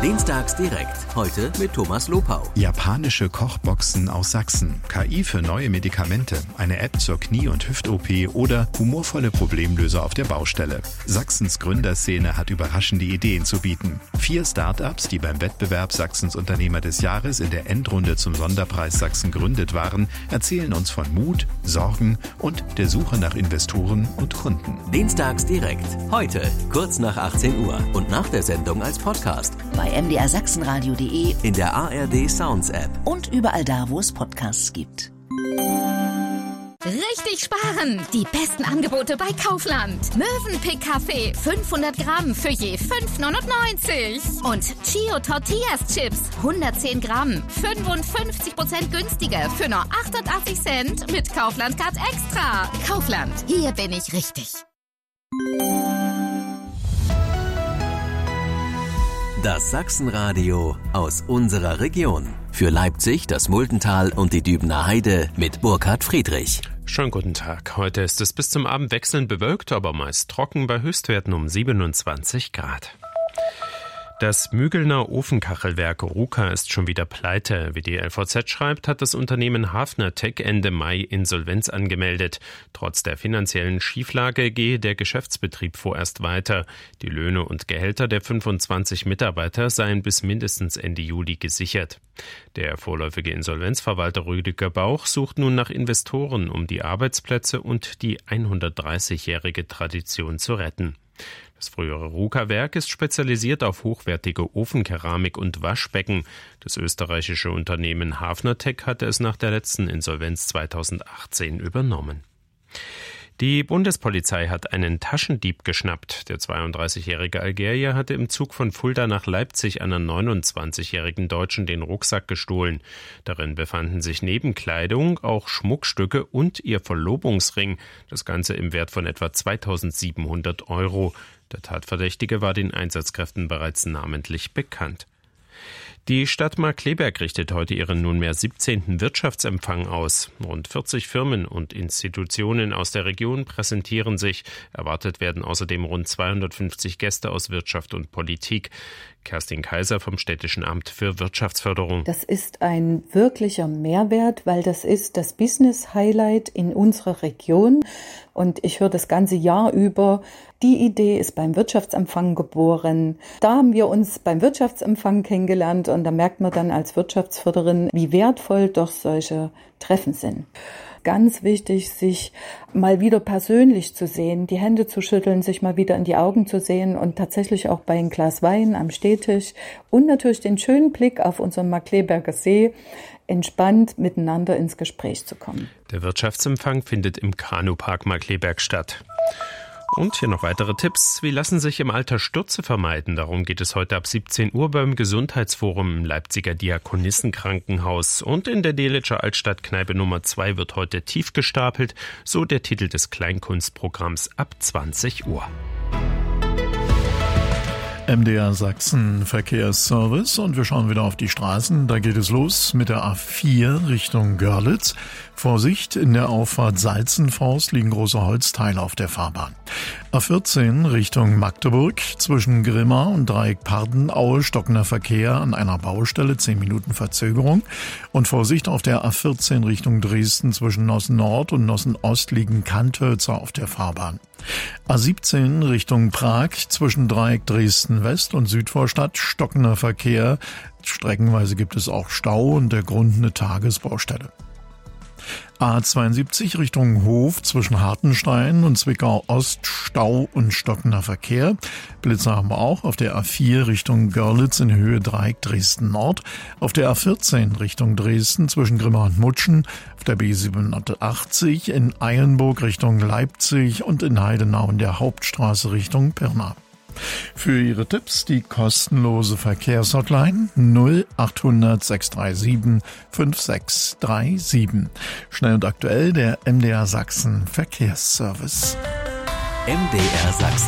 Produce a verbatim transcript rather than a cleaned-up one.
Dienstags direkt. Heute mit Thomas Lopau. Japanische Kochboxen aus Sachsen. K I für neue Medikamente. Eine App zur Knie- und Hüft-O P oder humorvolle Problemlöser auf der Baustelle. Sachsens Gründerszene hat überraschende Ideen zu bieten. Vier Start-ups, die beim Wettbewerb Sachsens Unternehmer des Jahres in der Endrunde zum Sonderpreis Sachsen gründet waren, erzählen uns von Mut, Sorgen und der Suche nach Investoren und Kunden. Dienstags direkt. Heute kurz nach achtzehn Uhr und nach der Sendung als Podcast. Bei m d r sachsenradio punkt de, in der A R D Sounds App und überall da, wo es Podcasts gibt. Richtig sparen! Die besten Angebote bei Kaufland. Mövenpick Kaffee fünfhundert Gramm für je fünf neunundneunzig. Und Chio Tortillas Chips hundertzehn Gramm, fünfundfünfzig Prozent günstiger für nur achtundachtzig Cent mit Kaufland Card Extra. Kaufland, hier bin ich richtig. Das Sachsenradio aus unserer Region. Für Leipzig, das Muldental und die Dübener Heide mit Burkhard Friedrich. Schönen guten Tag. Heute ist es bis zum Abend wechselnd bewölkt, aber meist trocken bei Höchstwerten um siebenundzwanzig Grad. Das Mügelner Ofenkachelwerk Ruka ist schon wieder pleite. Wie die L V Z schreibt, hat das Unternehmen Hafnertech Ende Mai Insolvenz angemeldet. Trotz der finanziellen Schieflage gehe der Geschäftsbetrieb vorerst weiter. Die Löhne und Gehälter der fünfundzwanzig Mitarbeiter seien bis mindestens Ende Juli gesichert. Der vorläufige Insolvenzverwalter Rüdiger Bauch sucht nun nach Investoren, um die Arbeitsplätze und die hundertdreißigjährige Tradition zu retten. Das frühere Ruka-Werk ist spezialisiert auf hochwertige Ofenkeramik und Waschbecken. Das österreichische Unternehmen Hafnertech hatte es nach der letzten Insolvenz zweitausendachtzehn übernommen. Die Bundespolizei hat einen Taschendieb geschnappt. Der zweiunddreißigjährige Algerier hatte im Zug von Fulda nach Leipzig einer neunundzwanzigjährigen Deutschen den Rucksack gestohlen. Darin befanden sich neben Kleidung auch Schmuckstücke und ihr Verlobungsring. Das Ganze im Wert von etwa zweitausendsiebenhundert Euro. Der Tatverdächtige war den Einsatzkräften bereits namentlich bekannt. Die Stadt Markkleeberg richtet heute ihren nunmehr siebzehnten Wirtschaftsempfang aus. Rund vierzig Firmen und Institutionen aus der Region präsentieren sich. Erwartet werden außerdem rund zweihundertfünfzig Gäste aus Wirtschaft und Politik. Kerstin Kaiser vom Städtischen Amt für Wirtschaftsförderung. Das ist ein wirklicher Mehrwert, weil das ist das Business-Highlight in unserer Region. Und ich höre das ganze Jahr über, die Idee ist beim Wirtschaftsempfang geboren. Da haben wir uns beim Wirtschaftsempfang kennengelernt und da merkt man dann als Wirtschaftsförderin, wie wertvoll doch solche Treffen sind. Ganz wichtig, sich mal wieder persönlich zu sehen, die Hände zu schütteln, sich mal wieder in die Augen zu sehen und tatsächlich auch bei einem Glas Wein am Stehtisch und natürlich den schönen Blick auf unseren Markkleeberger See entspannt miteinander ins Gespräch zu kommen. Der Wirtschaftsempfang findet im Kanupark Markkleeberg statt. Und hier noch weitere Tipps. Wie lassen sich im Alter Stürze vermeiden? Darum geht es heute ab siebzehn Uhr beim Gesundheitsforum im Leipziger Diakonissenkrankenhaus. Und in der Delitzscher Altstadtkneipe Nummer zwei wird heute tief gestapelt. So der Titel des Kleinkunstprogramms ab zwanzig Uhr. M D R Sachsen Verkehrsservice und wir schauen wieder auf die Straßen. Da geht es los mit der A vier Richtung Görlitz. Vorsicht, in der Auffahrt Salzenforst liegen große Holzteile auf der Fahrbahn. A vierzehn Richtung Magdeburg zwischen Grimma und Dreieck Pardenaue stockender Verkehr an einer Baustelle, zehn Minuten Verzögerung. Und Vorsicht auf der A vierzehn Richtung Dresden zwischen Nossen Nord und Nossen Ost liegen Kanthölzer auf der Fahrbahn. A siebzehn Richtung Prag zwischen Dreieck Dresden West und Südvorstadt stockender Verkehr. Streckenweise gibt es auch Stau und der Grund eine Tagesbaustelle. A zweiundsiebzig Richtung Hof zwischen Hartenstein und Zwickau Ost Stau und stockender Verkehr. Blitzer haben wir auch auf der A vier Richtung Görlitz in Höhe Dreieck Dresden Nord. Auf der A vierzehn Richtung Dresden zwischen Grimma und Mutschen. Auf der B siebenundachtzig in Eilenburg Richtung Leipzig und in Heidenau in der Hauptstraße Richtung Pirna. Für Ihre Tipps die kostenlose Verkehrshotline null achthundert sechs drei sieben fünf sechs drei sieben. Schnell und aktuell der M D R Sachsen Verkehrsservice. M D R Sachsen.